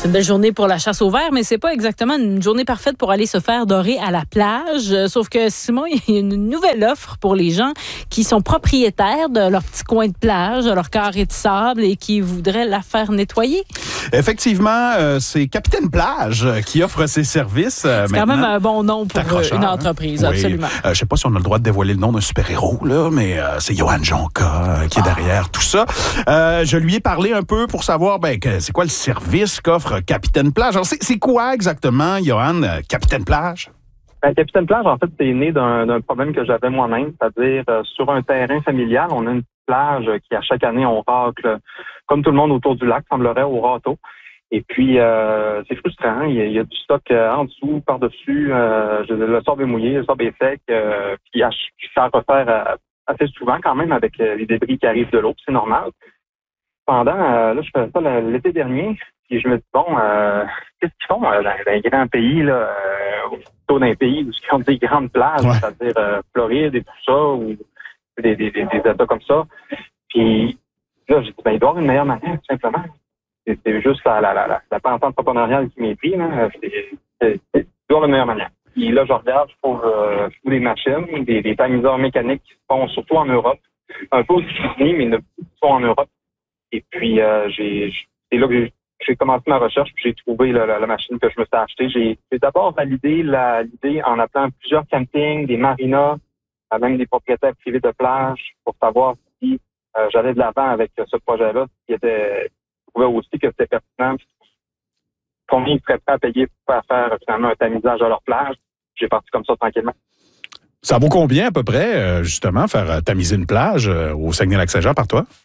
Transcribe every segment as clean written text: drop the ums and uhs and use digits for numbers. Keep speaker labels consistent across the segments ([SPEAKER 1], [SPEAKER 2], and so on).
[SPEAKER 1] C'est une belle journée pour la chasse au ver, mais c'est pas exactement une journée parfaite pour aller se faire dorer à la plage. Sauf que, Simon, il y a une nouvelle offre pour les gens qui sont propriétaires de leur petit coin de plage, de leur carré de sable et qui voudraient la faire nettoyer.
[SPEAKER 2] Effectivement, c'est Capitaine Plage qui offre ses services.
[SPEAKER 1] C'est quand même un bon nom pour une entreprise,
[SPEAKER 2] oui.
[SPEAKER 1] absolument.
[SPEAKER 2] Je sais pas si on a le droit de dévoiler le nom d'un super-héros, là, mais c'est Johan Jonca qui est derrière tout ça. Je lui ai parlé un peu pour savoir c'est quoi le service qu'offre Capitaine Plage. Alors, c'est quoi exactement, Johan, Capitaine Plage?
[SPEAKER 3] Capitaine Plage, en fait, c'est né d'un problème que j'avais moi-même, c'est-à-dire sur un terrain familial, on a une plage qui, à chaque année, on racle, comme tout le monde autour du lac, semblerait, au râteau. Et puis, c'est frustrant. Il y a du stock en dessous, par-dessus. Le sable est mouillé, le sable est sec. Puis, ça refaire assez souvent quand même avec les débris qui arrivent de l'eau. C'est normal. Cependant, là, je faisais ça l'été dernier. Puis, je me dis, qu'est-ce qu'ils font dans les grands pays, là, plutôt dans les pays où ils ont des grandes plages, c'est-à-dire Floride et tout ça, ou des États comme ça. Puis, là, j'ai dit, il doit y avoir une meilleure manière, tout simplement. C'est juste la pensée entrepreneuriale qui m'est prise. C'est toujours la meilleure manière. Et là, je regarde, je trouve des machines, des tamiseurs mécaniques qui se font surtout en Europe. Un peu aux États-Unis, mais ils sont en Europe. Et puis, c'est là que j'ai commencé ma recherche, puis j'ai trouvé la machine que je me suis achetée. J'ai d'abord validé l'idée en appelant plusieurs campings, des marinas, même des propriétaires privés de plage, pour savoir si j'allais de l'avant avec ce projet-là, je trouvais aussi que c'était pertinent. Combien ils seraient prêts à payer pour faire finalement un tamisage à leur plage. J'ai parti comme ça tranquillement.
[SPEAKER 2] Ça vaut combien à peu près, justement, faire tamiser une plage au Saguenay-Lac-Saint-Jean par toi?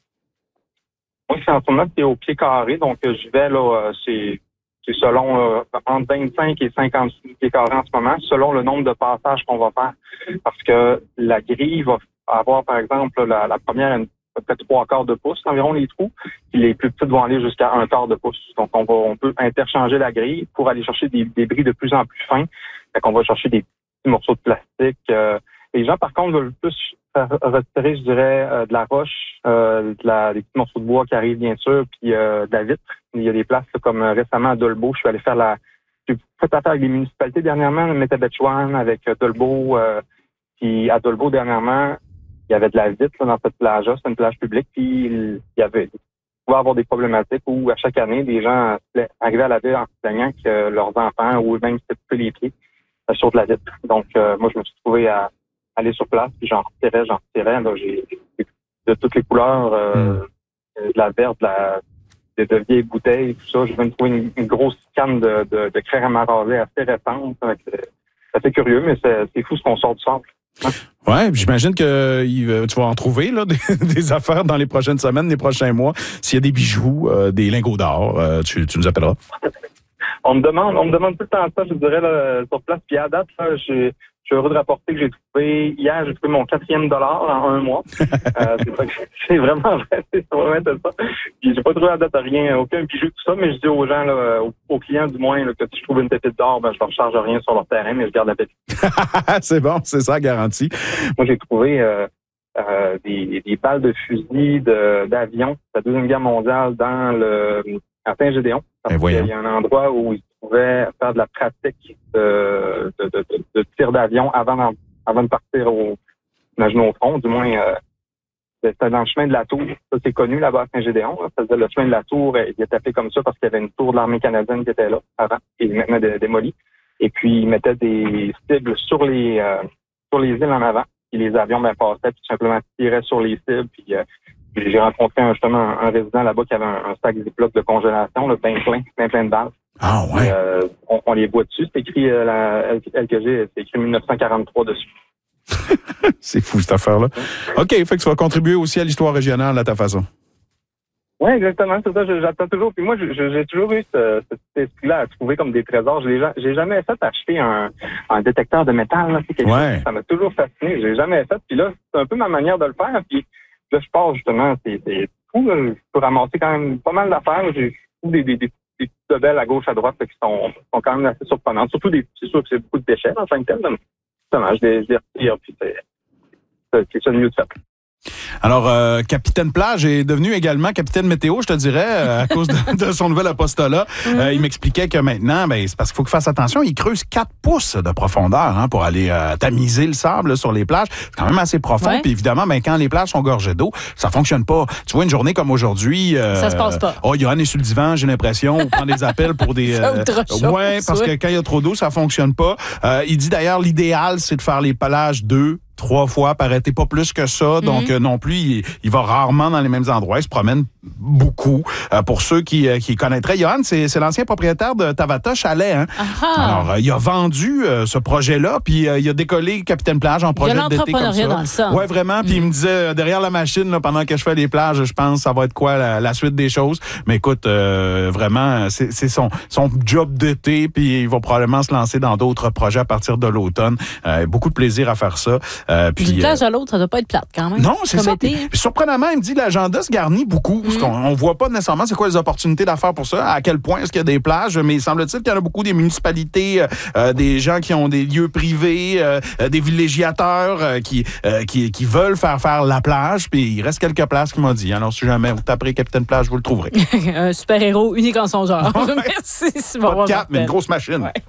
[SPEAKER 3] Moi, c'est en ce moment, c'est au pied carré, donc je vais là, c'est selon entre 25 et 50 pieds carrés en ce moment, selon le nombre de passages qu'on va faire. Parce que la grille va avoir, par exemple, la première à peu près 3/4 de pouce environ les trous, puis les plus petites vont aller jusqu'à 1/4 de pouce. Donc, on peut interchanger la grille pour aller chercher des débris de plus en plus fins. Fait qu'on va chercher des petits morceaux de plastique. Les gens, par contre, veulent plus retirer, je dirais, de la roche, des petits morceaux de bois qui arrivent, bien sûr, puis de la vitre. Il y a des places comme récemment à Dolbeau. Je suis allé faire j'ai fait affaire avec les municipalités dernièrement, Métabetchouan, avec Dolbeau. Puis à Dolbeau, dernièrement, il y avait de la vitre là, dans cette plage-là. C'est une plage publique. Puis il pouvait avoir des problématiques où, à chaque année, des gens arrivaient à la ville en se plaignant que leurs enfants ou même s'étaient coupés les pieds sur de la vitre. Donc, moi, je me suis trouvé à aller sur place, puis j'en retirais. Là, j'ai de toutes les couleurs, de la verte, de vieilles bouteilles, tout ça. J'ai même trouvé une grosse canne de crème à raser assez récente. C'est assez curieux, mais c'est fou ce qu'on sort du sable.
[SPEAKER 2] Ouais, j'imagine que tu vas en trouver là, des affaires dans les prochaines semaines, les prochains mois. S'il y a des bijoux, des lingots d'or, tu nous appelleras.
[SPEAKER 3] On me demande tout le temps ça, je dirais, là, sur place. Puis à date, là, je suis heureux de rapporter que j'ai trouvé mon 4e dollar en un mois. C'est vraiment vrai, c'est vraiment ça. Puis j'ai pas trouvé à date rien, aucun bijou, tout ça, mais je dis aux gens, là, aux clients du moins, là, que si je trouve une pépite d'or, je leur charge rien sur leur terrain, mais je garde la pépite.
[SPEAKER 2] C'est bon, c'est ça, garantie.
[SPEAKER 3] Moi, j'ai trouvé des balles de fusil d'avion de la Deuxième Guerre mondiale à Saint-Gédéon. Il y a un endroit où ils pouvaient faire de la pratique de tir d'avion avant de partir au front. Du moins, c'était dans le chemin de la Tour. Ça, c'est connu là-bas à Saint-Gédéon. Ça faisait le chemin de la Tour. Il était appelé comme ça parce qu'il y avait une tour de l'armée canadienne qui était là avant, qui est maintenant démolie. Et puis, ils mettaient des cibles sur les îles en avant. Puis les avions passaient, puis tout simplement tiraient sur les cibles. Puis j'ai rencontré justement un résident là-bas qui avait un sac Ziploc de congélation, là, bien plein de balles.
[SPEAKER 2] Ah ouais.
[SPEAKER 3] Et, on les voit dessus. C'est écrit la LKG, c'est écrit 1943 dessus.
[SPEAKER 2] C'est fou cette affaire-là. OK, fait que tu vas contribuer aussi à l'histoire régionale à ta façon.
[SPEAKER 3] Oui, exactement, c'est ça. J'attends toujours. Puis moi, j'ai toujours eu cet esprit-là à trouver comme des trésors. J'ai jamais fait acheter un détecteur de métal. Là, chose, ça m'a toujours fasciné. J'ai jamais fait. Puis là, c'est un peu ma manière de le faire. Puis là, je pars justement. C'est fou. Là, je peux ramasser quand même pas mal d'affaires. J'ai des petites belles à gauche, à droite qui sont quand même assez surprenantes. Surtout c'est sûr que c'est beaucoup de déchets en tant que tel. Justement, je les retire. Puis c'est ça le mieux de fait.
[SPEAKER 2] Alors, Capitaine Plage est devenu également Capitaine Météo, je te dirais, à cause de son nouvel apostolat. Il m'expliquait que maintenant, c'est parce qu'il faut qu'il fasse attention, il creuse 4 pouces de profondeur pour aller tamiser le sable là, sur les plages. C'est quand même assez profond. Puis évidemment, quand les plages sont gorgées d'eau, ça fonctionne pas. Tu vois, une journée comme aujourd'hui...
[SPEAKER 1] ça se passe pas.
[SPEAKER 2] Johan est sur le divan, j'ai l'impression. On prend des appels pour des... parce que quand il y a trop d'eau, ça fonctionne pas. Il dit d'ailleurs, l'idéal, c'est de faire les plages 2-3 fois par été, pas plus que ça. Donc, non plus, il va rarement dans les mêmes endroits. Il se promène beaucoup. Pour ceux qui connaîtraient, Johan, c'est l'ancien propriétaire de Tavata Chalet. Hein? Alors, il a vendu ce projet-là, puis il a décollé Capitaine Plage en projet d'été comme ça. Il y a l'entrepreneuriat dans le sang. Oui, vraiment. Puis il me disait, derrière la machine, là, pendant que je fais les plages, je pense ça va être quoi la suite des choses. Mais écoute, vraiment, c'est son job d'été, puis il va probablement se lancer dans d'autres projets à partir de l'automne. Beaucoup de plaisir à faire ça.
[SPEAKER 1] D'une plage à l'autre, ça doit pas être plate quand même.
[SPEAKER 2] Non, c'est ça. Puis, surprenamment, il me dit l'agenda se garnit beaucoup. Parce qu'on voit pas nécessairement c'est quoi les opportunités d'affaires pour ça, à quel point est-ce qu'il y a des plages, mais il semble-t-il qu'il y en a beaucoup des municipalités, des gens qui ont des lieux privés, des villégiateurs qui veulent faire la plage, puis il reste quelques places qu'il m'a dit. Alors, si jamais vous taperez Capitaine Plage, vous le trouverez.
[SPEAKER 1] Un super-héros unique en son genre. Merci, Simon.
[SPEAKER 2] Pas de cap, mais une grosse machine.
[SPEAKER 1] Ouais.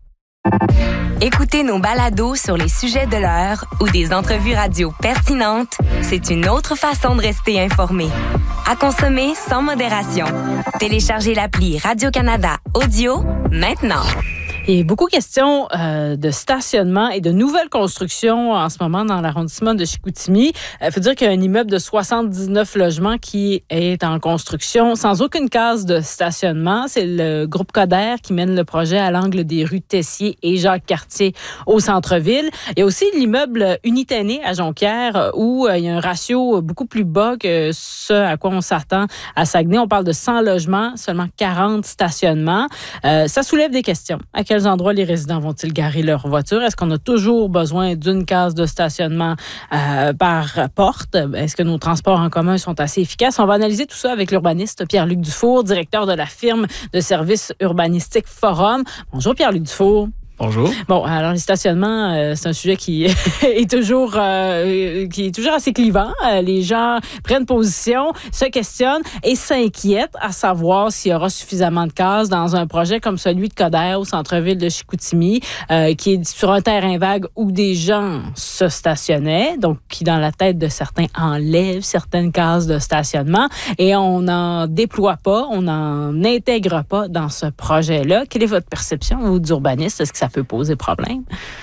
[SPEAKER 4] Écoutez nos balados sur les sujets de l'heure ou des entrevues radio pertinentes, c'est une autre façon de rester informé. À consommer sans modération. Téléchargez l'appli Radio-Canada Audio maintenant.
[SPEAKER 1] Il y a beaucoup de questions de stationnement et de nouvelles constructions en ce moment dans l'arrondissement de Chicoutimi. Il faut dire qu'il y a un immeuble de 79 logements qui est en construction sans aucune case de stationnement. C'est le groupe Coder qui mène le projet à l'angle des rues Tessier et Jacques-Cartier au centre-ville. Il y a aussi l'immeuble Unitané à Jonquière où il y a un ratio beaucoup plus bas que ce à quoi on s'attend à Saguenay. On parle de 100 logements, seulement 40 stationnements. Ça soulève des questions. À quels endroits les résidents vont-ils garer leur voiture? Est-ce qu'on a toujours besoin d'une case de stationnement par porte? Est-ce que nos transports en commun sont assez efficaces? On va analyser tout ça avec l'urbaniste Pierre-Luc Dufour, directeur de la firme de services urbanistiques Forum. Bonjour Pierre-Luc Dufour.
[SPEAKER 5] Bonjour.
[SPEAKER 1] Bon, alors les stationnements, c'est un sujet qui est toujours assez clivant. Les gens prennent position, se questionnent et s'inquiètent à savoir s'il y aura suffisamment de cases dans un projet comme celui de Coder au centre-ville de Chicoutimi, qui est sur un terrain vague où des gens se stationnaient, donc qui dans la tête de certains enlèvent certaines cases de stationnement et on n'en déploie pas, on n'en intègre pas dans ce projet-là. Quelle est votre perception, vous, d'urbaniste? Est-ce que ça peut poser problème?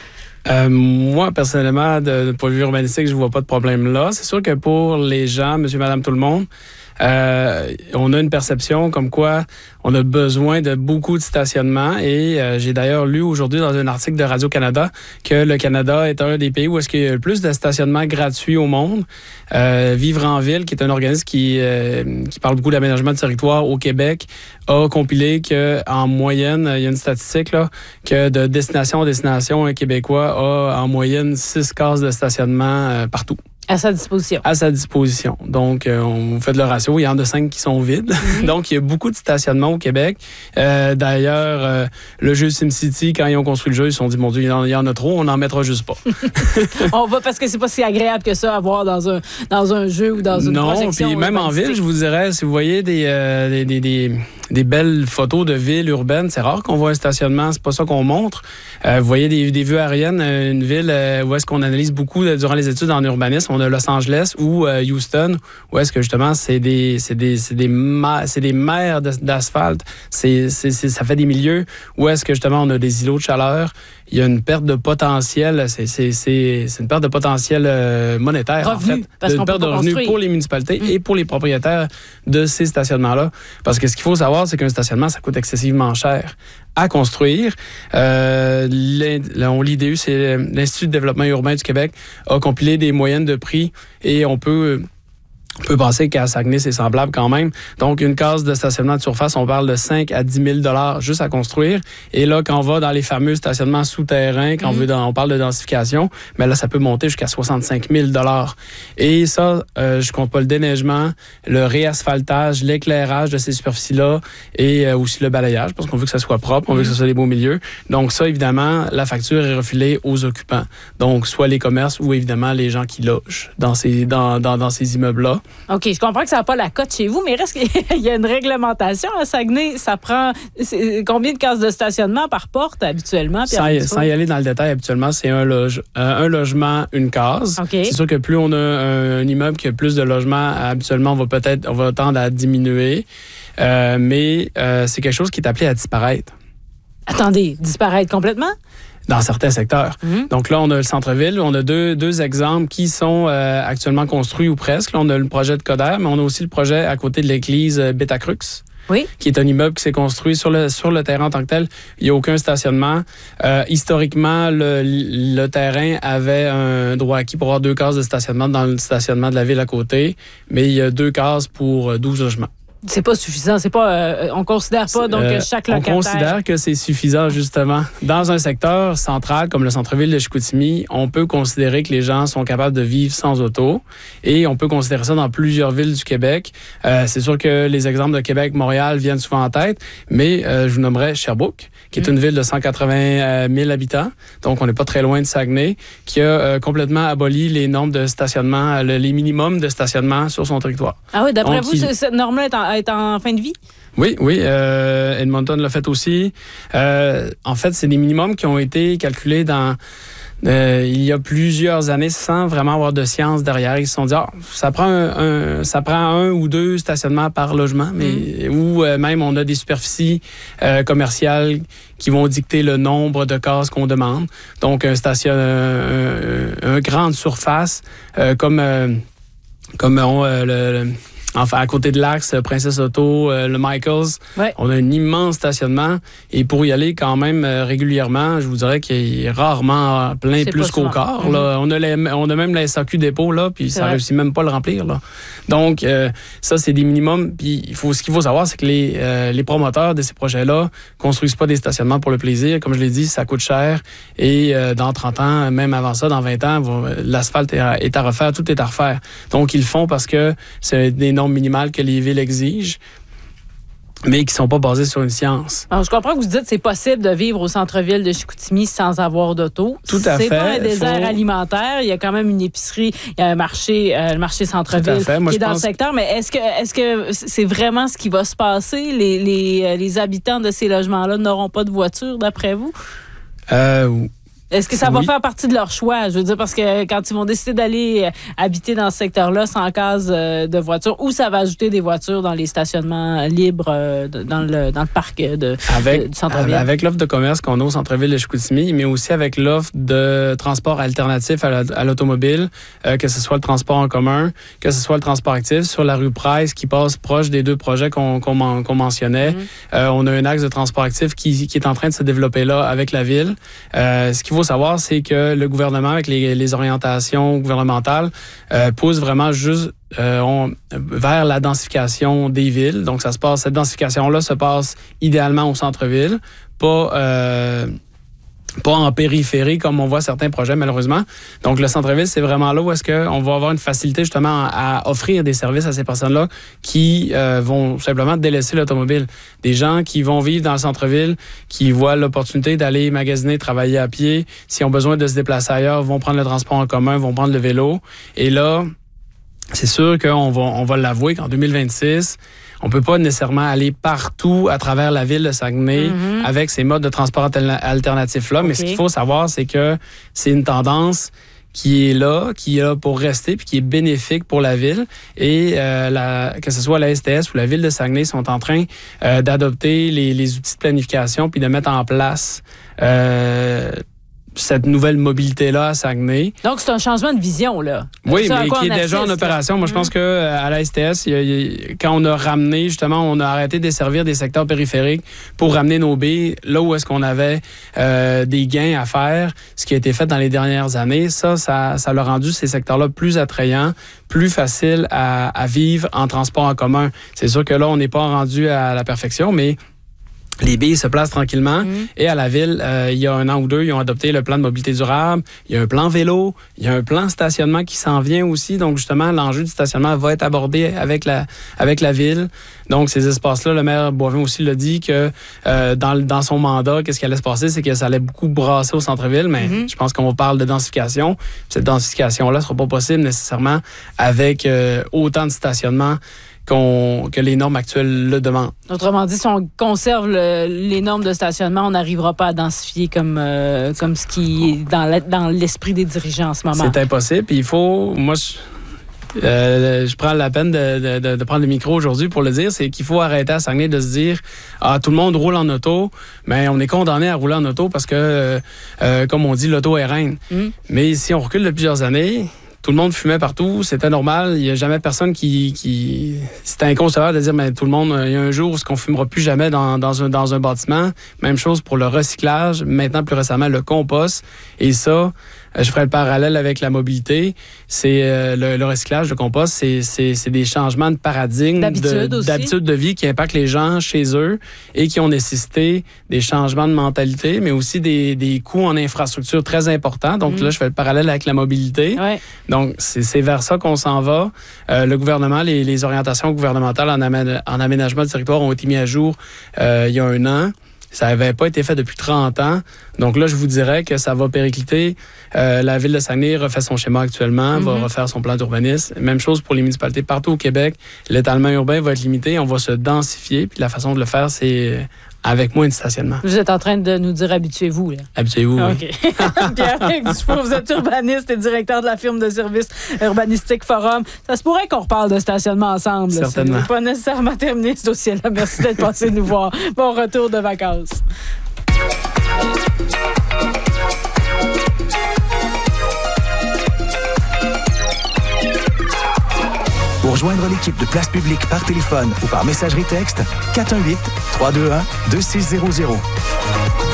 [SPEAKER 5] Moi, personnellement, de point de vue urbanistique, je ne vois pas de problème là. C'est sûr que pour les gens, monsieur, madame, tout le monde, on a une perception comme quoi on a besoin de beaucoup de stationnement et j'ai d'ailleurs lu aujourd'hui dans un article de Radio-Canada que le Canada est un des pays où est-ce qu'il y a le plus de stationnement gratuit au monde. Vivre en ville, qui est un organisme qui parle beaucoup d'aménagement de territoire au Québec, a compilé qu'en moyenne, il y a une statistique là, que de destination en destination, un Québécois a en moyenne 6 cases de stationnement partout.
[SPEAKER 1] À sa disposition.
[SPEAKER 5] À sa disposition. Donc, on fait de le ratio. Il y en a 5 qui sont vides. Donc, il y a beaucoup de stationnement au Québec. D'ailleurs, le jeu SimCity, quand ils ont construit le jeu, ils se sont dit, mon Dieu, il y en a trop, on n'en mettra juste pas.
[SPEAKER 1] On va parce que c'est pas si agréable que ça à voir dans un jeu ou dans une projection.
[SPEAKER 5] Non, puis même en ville, je vous dirais, si vous voyez des belles photos de villes urbaines, c'est rare qu'on voit un stationnement, c'est pas ça qu'on montre. Vous voyez des vues aériennes, une ville où est-ce qu'on analyse beaucoup durant les études en urbanisme. On a Los Angeles ou Houston, où est-ce que justement c'est des mers d'asphalte. Ça fait des milieux où est-ce que justement on a des îlots de chaleur. Il y a une perte de potentiel, c'est une perte de potentiel monétaire,
[SPEAKER 1] revenu,
[SPEAKER 5] en fait.
[SPEAKER 1] Parce
[SPEAKER 5] une perte de revenus pour les municipalités et pour les propriétaires de ces stationnements-là. Parce que ce qu'il faut savoir, c'est qu'un stationnement, ça coûte excessivement cher à construire. L'IDU, c'est l'Institut de développement urbain du Québec, a compilé des moyennes de prix et on peut On peut penser qu'à Saguenay, c'est semblable quand même. Donc, une case de stationnement de surface, on parle de 5 à 10 000 juste à construire. Et là, quand on va dans les fameux stationnements souterrains, quand on parle de densification, mais là, ça peut monter jusqu'à 65 000 Et ça, je compte pas le déneigement, le réasphaltage, l'éclairage de ces superficies-là et aussi le balayage, parce qu'on veut que ça soit propre, on veut que ce soit des beaux milieux. Donc ça, évidemment, la facture est refilée aux occupants. Donc, soit les commerces ou évidemment les gens qui logent dans ces immeubles-là.
[SPEAKER 1] OK, je comprends que ça n'a pas la cote chez vous, mais reste qu'il y a une réglementation à Saguenay. Ça prend combien de cases de stationnement par porte habituellement?
[SPEAKER 5] Sans y aller dans le détail, habituellement, c'est un logement, une case.
[SPEAKER 1] Okay.
[SPEAKER 5] C'est sûr que plus on a un immeuble qui a plus de logements, habituellement, on va tendre à diminuer. Mais c'est quelque chose qui est appelé à disparaître.
[SPEAKER 1] Attendez, disparaître complètement?
[SPEAKER 5] Dans certains secteurs. Donc là, on a le centre-ville. On a deux exemples qui sont actuellement construits ou presque. Là, on a le projet de Coder, mais on a aussi le projet à côté de l'église Betacrux.
[SPEAKER 1] Oui.
[SPEAKER 5] Qui est un immeuble qui s'est construit sur le terrain en tant que tel. Il n'y a aucun stationnement. Historiquement, le terrain avait un droit acquis pour avoir 2 cases de stationnement dans le stationnement de la ville à côté, mais il y a 2 cases pour 12 logements.
[SPEAKER 1] C'est pas suffisant. C'est pas, on considère pas donc chaque locataire.
[SPEAKER 5] On considère que c'est suffisant, justement. Dans un secteur central comme le centre-ville de Chicoutimi, on peut considérer que les gens sont capables de vivre sans auto et on peut considérer ça dans plusieurs villes du Québec. C'est sûr que les exemples de Québec, Montréal viennent souvent en tête, mais je vous nommerais Sherbrooke, qui est une ville de 180 000 habitants, donc on n'est pas très loin de Saguenay, qui a complètement aboli les normes de stationnement, les minimums de stationnement sur son territoire.
[SPEAKER 1] Ah oui, d'après vous, cette norme-là est en fin de vie?
[SPEAKER 5] Oui. Edmonton l'a fait aussi. En fait, c'est des minimums qui ont été calculés il y a plusieurs années sans vraiment avoir de science derrière. Ils se sont dit, ça prend un ou 2 stationnements par logement, mais ou même on a des superficies commerciales qui vont dicter le nombre de cases qu'on demande. Donc, un grande surface enfin, à côté de l'Axe, Princesse Auto, le Michaels, on a un immense stationnement. Et pour y aller quand même régulièrement, je vous dirais qu'il est rarement plein plus qu'au quart. Là. On a même la SAQ dépôt, là, puis ça ne réussit même pas à le remplir. Là. Donc, ça, c'est des minimums. Puis ce qu'il faut savoir, c'est que les promoteurs de ces projets-là construisent pas des stationnements pour le plaisir. Comme je l'ai dit, ça coûte cher. Et dans 30 ans, même avant ça, dans 20 ans, l'asphalte est à refaire, tout est à refaire. Donc, ils le font parce que c'est des normes minimales que les villes exigent, mais qui ne sont pas basées sur une science.
[SPEAKER 1] Alors, je comprends que vous dites que c'est possible de vivre au centre-ville de Chicoutimi sans avoir d'auto.
[SPEAKER 5] Tout à fait.
[SPEAKER 1] C'est pas un désert alimentaire. Il y a quand même une épicerie, il y a un marché, le marché centre-ville qui est dans le secteur. Mais est-ce que c'est vraiment ce qui va se passer? Les habitants de ces logements-là n'auront pas de voiture, d'après vous? Est-ce que ça va faire partie de leur choix? Je veux dire, parce que quand ils vont décider d'aller habiter dans ce secteur-là sans case de voiture, ou ça va ajouter des voitures dans les stationnements libres dans le parc du centre-ville?
[SPEAKER 5] Avec l'offre de commerce qu'on a au centre-ville de Chicoutimi, mais aussi avec l'offre de transport alternatif à l'automobile, que ce soit le transport en commun, que ce soit le transport actif, sur la rue Price qui passe proche des 2 projets qu'on mentionnait. On a un axe de transport actif qui est en train de se développer là avec la ville. Ce qu'il faut savoir, c'est que le gouvernement, avec les orientations gouvernementales, pousse vraiment juste vers la densification des villes. Donc, cette densification-là se passe idéalement au centre-ville, pas en périphérie comme on voit certains projets malheureusement. Donc le centre-ville, c'est vraiment là où est-ce qu'on va avoir une facilité justement à offrir des services à ces personnes-là qui vont simplement délaisser l'automobile. Des gens qui vont vivre dans le centre-ville, qui voient l'opportunité d'aller magasiner, travailler à pied, s'ils ont besoin de se déplacer ailleurs, vont prendre le transport en commun, vont prendre le vélo. Et là, c'est sûr qu'on va l'avouer qu'en 2026, on peut pas nécessairement aller partout à travers la ville de Saguenay avec ces modes de transport alternatifs-là. Mais ce qu'il faut savoir, c'est que c'est une tendance qui est là pour rester puis qui est bénéfique pour la ville. Et que ce soit la STS ou la ville de Saguenay sont en train d'adopter les outils de planification puis de mettre en place cette nouvelle mobilité-là à Saguenay.
[SPEAKER 1] Donc, c'est un changement de vision, là.
[SPEAKER 5] Oui, mais qui est déjà en opération. Moi, je pense qu'à la STS, quand on a ramené, justement, on a arrêté de desservir des secteurs périphériques pour ramener nos baies là où est-ce qu'on avait des gains à faire, ce qui a été fait dans les dernières années. Ça l'a rendu ces secteurs-là plus attrayants, plus faciles à vivre en transport en commun. C'est sûr que là, on n'est pas rendu à la perfection, mais les baies se placent tranquillement. Et à la ville, il y a 1 an ou 2, ils ont adopté le plan de mobilité durable. Il y a un plan vélo. Il y a un plan stationnement qui s'en vient aussi. Donc, justement, l'enjeu du stationnement va être abordé avec la ville. Donc, ces espaces-là, le maire Boivin aussi l'a dit que dans son mandat, qu'est-ce qui allait se passer? C'est que ça allait beaucoup brasser au centre-ville. Mais je pense qu'on parle de densification. Cette densification-là ne sera pas possible nécessairement avec autant de stationnement que les normes actuelles le demandent.
[SPEAKER 1] Autrement dit, si on conserve les normes de stationnement, on n'arrivera pas à densifier comme ce qui est dans l'esprit des dirigeants en ce moment.
[SPEAKER 5] C'est impossible. Puis il faut... Moi, je prends la peine de prendre le micro aujourd'hui pour le dire, c'est qu'il faut arrêter à Saguenay de se dire tout le monde roule en auto, mais on est condamné à rouler en auto parce que, comme on dit, l'auto est reine. Mais si on recule de plusieurs années... Tout le monde fumait partout, c'était normal. Il n'y a jamais personne qui... C'était inconcevable de dire, mais tout le monde, il y a un jour où on ne fumera plus jamais dans un bâtiment. Même chose pour le recyclage. Maintenant, plus récemment, le compost. Et ça, je ferai le parallèle avec la mobilité. C'est le recyclage, le compost, c'est des changements de paradigme, d'habitude de vie qui impactent les gens chez eux et qui ont nécessité des changements de mentalité, mais aussi des coûts en infrastructure très importants. Donc là, je fais le parallèle avec la mobilité. Ouais. Donc, c'est vers ça qu'on s'en va. Le gouvernement, les orientations gouvernementales en aménagement du territoire ont été mises à jour il y a 1 an. Ça n'avait pas été fait depuis 30 ans. Donc là, je vous dirais que ça va péricliter. La Ville de Saguenay refait son schéma actuellement, va refaire son plan d'urbanisme. Même chose pour les municipalités partout au Québec. L'étalement urbain va être limité. On va se densifier. Puis la façon de le faire, c'est avec moins de stationnement.
[SPEAKER 1] Vous êtes en train de nous dire habituez-vous, là.
[SPEAKER 5] Habituez-vous,
[SPEAKER 1] okay. Oui. Pierre Dufault, vous êtes urbaniste et directeur de la firme de services urbanistique Forum. Ça se pourrait qu'on reparle de stationnement ensemble.
[SPEAKER 5] Certainement.
[SPEAKER 1] C'est pas nécessairement terminé ce dossier-là. Merci d'être passé nous voir. Bon retour de vacances.
[SPEAKER 6] Pour rejoindre l'équipe de Place Publique par téléphone ou par messagerie texte, 418-321-2600.